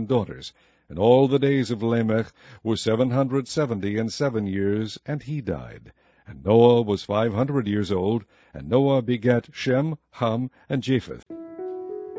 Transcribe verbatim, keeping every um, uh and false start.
and daughters. And all the days of Lamech were seven hundred seventy and seven years, and he died. And Noah was five hundred years old, and Noah begat Shem, Ham, and Japheth.